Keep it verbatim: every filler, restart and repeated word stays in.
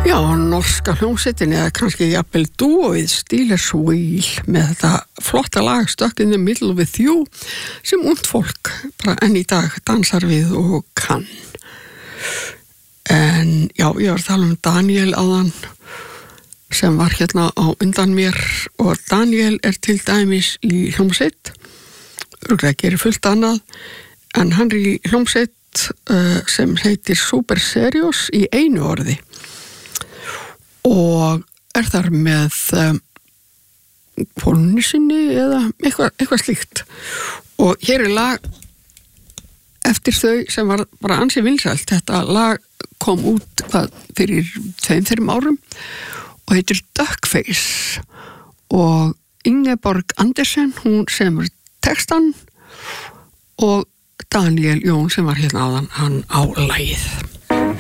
Já, norska hljómsveitin eða kannski jafnvel dúóið Steelers Wheel með þetta flotta lag Stuck in the Middle with You sem ungt fólk bara enn í dag dansar við og kann. En já, ég var að tala um Daniel áðan sem var hérna á undan mér og Daniel er til dæmis í hljómsveit, örugglega gerir fullt annað, en hann er í hljómsveit uh, sem heitir Super Serious í einu orði. Og er þar með um, konu sinni eða eitthvað, eitthvað slíkt og hér er lag eftir þau sem var bara ansi vinsælt. Þetta lag kom út hvað, fyrir tveim, þreim árum og heitir Duckface og Ingeborg Andersen hún semur textan og Daniel Jón sem var hérna áðan hann á lagið.